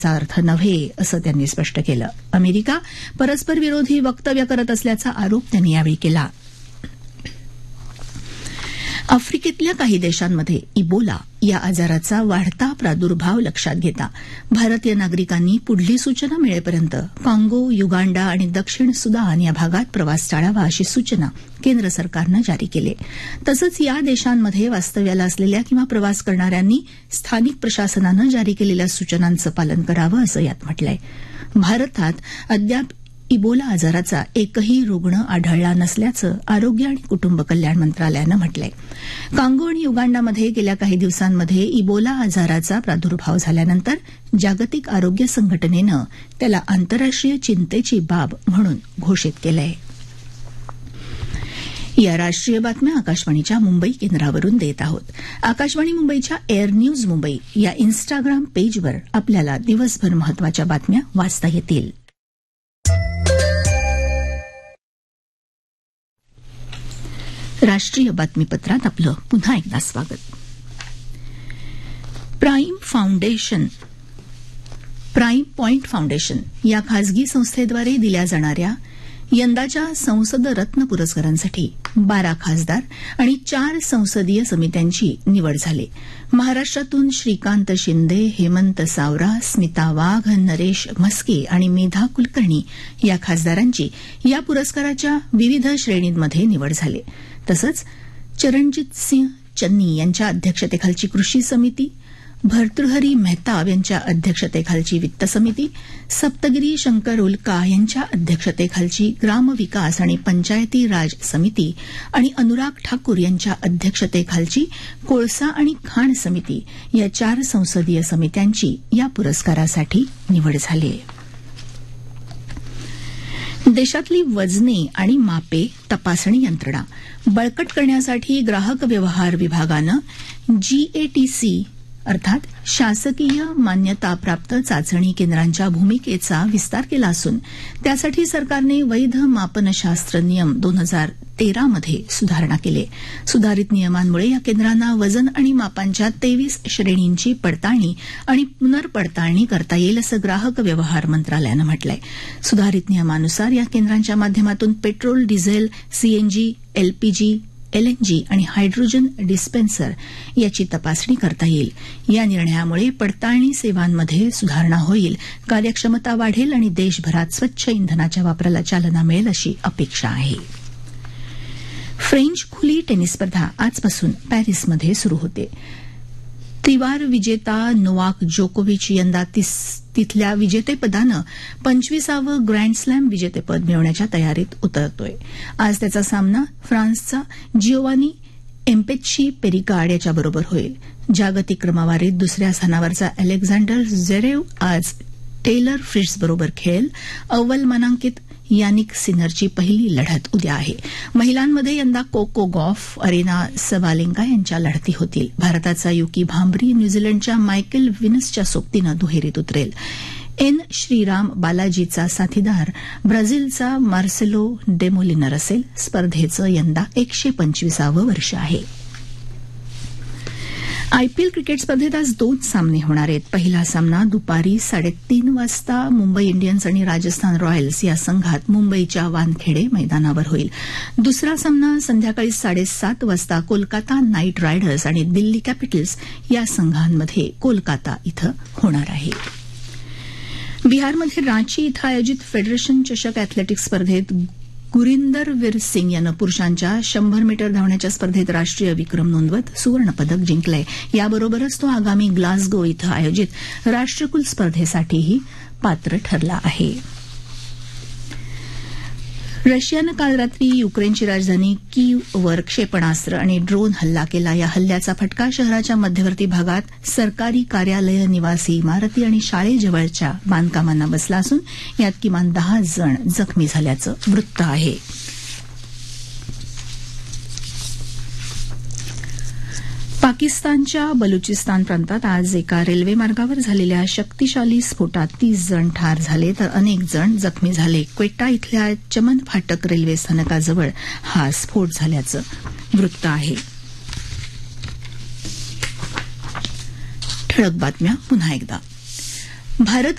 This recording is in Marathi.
चा अर्थ नव्हे असं त्यांनी स्पष्ट केलं. अमेरिका परस्पर विरोधी वक्तव्य करत असल्याचा आरोप त्यांनी यावेळी केला. आफ्रिकेतल्या काही देशांमध्ये इबोला या आजाराचा वाढता प्रादुर्भाव लक्षात घेता भारतीय नागरिकांनी पुढली सूचना मिळेपर्यंत काँगो, युगांडा आणि दक्षिण सुदान या भागात प्रवास टाळावा अशी सूचना केंद्र सरकारनं जारी केली. तसंच या देशांमध्ये वास्तव्याला असलेल्या किंवा प्रवास करणाऱ्यांनी स्थानिक प्रशासनानं जारी केलेल्या सूचनांचं पालन करावं असं यात म्हटलंय. भारतात अद्याप इबोला आजाराचा एकही रुग्ण आढळला नसल्याचं आरोग्य आणि कुटुंब कल्याण मंत्रालयानं म्हटलंय. कांगो आणि युगांडामध्ये गेल्या काही दिवसांमध्ये इबोला आजाराचा प्रादुर्भाव झाल्यानंतर जागतिक आरोग्य संघटनेनं त्याला आंतरराष्ट्रीय चिंतेची बाब म्हणून घोषित केलंय. या राष्ट्रीय बातम्या आकाशवाणीच्या मुंबई केंद्रावरून देत आहोत. आकाशवाणी मुंबईच्या एअर न्यूज मुंबई या इन्स्टाग्राम पेजवर आपल्याला दिवसभर महत्वाच्या बातम्या वाचता येतील. राष्ट्रीय बातमीपत्रात आपलं पुन्हा एकदा स्वागत. प्राईम पॉइंट फाउंडेशन या खासगी संस्थेद्वारे दिल्या जाणाऱ्या यंदाच्या संसद रत्न पुरस्कारांसाठी 12 खासदार आणि 4 संसदीय समित्यांची निवड झाली. महाराष्ट्रातून श्रीकांत शिंदे, हेमंत सावरा, स्मिता वाघ, नरेश म्हस्के आणि मेधा कुलकर्णी या खासदारांची या पुरस्काराच्या विविध श्रेणींमध्ये निवड झाली. तसंच चरणजित सिंह चन्नी यांच्या अध्यक्षतेखालची कृषी समिती, भर्तृहरी मेहताब यांच्या अध्यक्षतेखालची वित्त समिती, सप्तगिरी शंकर उल्का यांच्या अध्यक्षतेखालची ग्रामविकास आणि पंचायती राज समिती आणि अनुराग ठाकूर यांच्या अध्यक्षतेखालची कोळसा आणि खाण समिती या 4 संसदीय समित्यांची या पुरस्कारासाठी निवड झाली आहे. देशातली वजने आणि मापे तपासणी यंत्रणा बळकट करण्यासाठी ग्राहक व्यवहार विभागानं जीएटीसी अर्थात शासकीय मान्यताप्राप्त चाचणी केंद्रांच्या भूमिकेचा विस्तार केला असून त्यासाठी सरकारने वैध मापनशास्त्र नियम 2013 मध्ये सुधारणा केली. सुधारित नियमांमुळे या केंद्रांना वजन आणि मापांच्या 23 श्रेणींची पडताळणी आणि पुनर्पडताळणी करता येईल असं ग्राहक व्यवहार मंत्रालयानं म्हटलंय. सुधारित नियमानुसार या केंद्रांच्या माध्यमातून petrol, diesel, CNG, LPG, LNG आणि हायड्रोजन डिस्पेन्सर याची तपासणी करता येईल. या निर्णयामुळे पडताळणी सेवांमध्ये सुधारणा होईल, कार्यक्षमता वाढेल आणि देशभरात स्वच्छ इंधनाच्या वापराला चालना मिळेल अशी अपेक्षा आहे. फ्रेंच खुली टेनिस स्पर्धा आजपासून पॅरिसमध्ये सुरू होते. त्रिवार विजेता नोवाक जोकोविच यंदा तिथल्या विजेतेपदानं 25वे ग्रँड स्लॅम विजेतेपद मिळवण्याच्या तयारीत उतरतोय. आज त्याचा सामना फ्रान्सचा जिओवानी एम्पेच्ची पेरिकार्ड याच्याबरोबर होईल. जागतिक क्रमवारीत दुसऱ्या स्थानावरचा अलेक्झांडर झ्वेरेव आज टेलर फ्रिट्झबरोबर खेळेल. अव्वल मानांकित यानिक सिनरची पहिली लढत उद्या आहे. महिलांमध्ये यंदा कोको गॉफ, अरेना सबालेंका यांच्या लढती होतील. भारताचा युकी भांबरी न्यूझीलंडच्या मायकेल विनसच्या सोबतीनं दुहेरीत उतरेल. एन श्रीराम बालाजीचा साथीदार ब्राझीलचा मार्सेलो डेमोलिनर असेल. स्पर्धेचं यंदा 125वं वर्ष आहे. आयपीएल क्रिकेट स्पर्धेत आज 2 सामने होणार आहेत. पहिला सामना दुपारी 3:30 वाजता मुंबई इंडियन्स आणि राजस्थान रॉयल्स या संघात मुंबईच्या वानखेडे मैदानावर होईल. दुसरा सामना संध्याकाळी 7:30 वाजता कोलकाता नाईट रायडर्स आणि दिल्ली कॅपिटल्स या संघांमध्ये कोलकाता इथं होणार आहे. बिहारमध्ये रांची इथं आयोजित फेडरेशन चषक अॅथलेटिक्स स्पर्धेत गुरिंदरवीर सिंग यानं पुरुषांच्या 100 मीटर धावण्याच्या स्पर्धेत राष्ट्रीय विक्रम नोंदवत सुवर्णपदक जिंकलंय. याबरोबरच तो आगामी ग्लासगो इथं आयोजित राष्ट्रकुल स्पर्धेसाठीही पात्र ठरला आहे. रशियानं काल रात्री युक्रेनची राजधानी कीव्हवर क्षेपणास्त्र आणि ड्रोन हल्ला केला. या हल्ल्याचा फटका शहराच्या मध्यवर्ती भागात सरकारी कार्यालय, निवासी इमारती आणि शाळेजवळच्या बांधकामांना बसला असून यात किमान 10 जण जखमी झाल्याचं वृत्त आहे. पाकिस्तानच्या बलुचिस्तान प्रांतात आज एका रेल्वे मार्गावर झालेल्या शक्तिशाली स्फोटात 30 जण ठार झाले तर अनेक जण जखमी झाले. क्वेटा इथल्या चमन फाटक रेल्वे स्थानकाजवळ हा स्फोट झाल्याचं वृत्त आहे. ठळक बातम्या पुन्हा एकदा. भारत